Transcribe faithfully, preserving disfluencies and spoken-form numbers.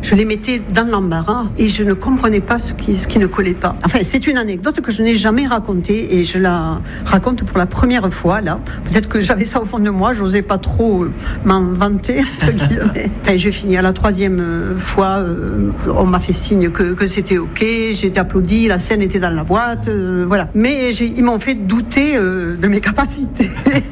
je les mettais dans l'embarras et je ne comprenais pas ce qui, ce qui ne collait pas. Enfin, c'est une anecdote que je n'ai jamais racontée et je la raconte pour la première fois, là. Peut-être que j'avais ça au fond de moi, j'osais pas trop m'en vanter, entre guillemets. Enfin, j'ai fini à la troisième fois, euh, on m'a fait signe que, que c'était OK, j'ai été applaudi, la scène était dans la boîte, euh, voilà. Mais j'ai, ils m'ont fait douter euh, de mes capacités.